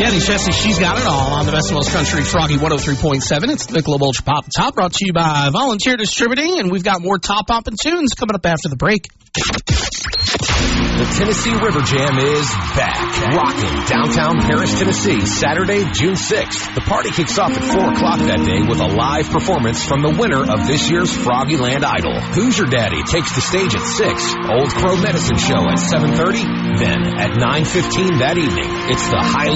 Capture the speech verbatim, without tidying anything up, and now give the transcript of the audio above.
Kenny Chesney, she's got it all on the Best of West Country Froggy one oh three point seven. It's the Michelob Ultra Pop Top, brought to you by Volunteer Distributing, and we've got more Top Poppin' tunes coming up after the break. The Tennessee River Jam is back. Rocking downtown Paris, Tennessee, Saturday, June sixth. The party kicks off at four o'clock that day with a live performance from the winner of this year's Froggyland Idol. Who's Your Daddy takes the stage at six. Old Crow Medicine Show at seven thirty. Then at nine fifteen that evening, it's the highly